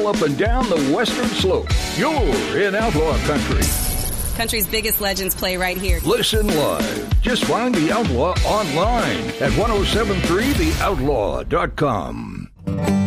all up and down the western slope. You're in Outlaw Country. Country's biggest legends play right here. Listen live. Just find The Outlaw online at 1073theoutlaw.com.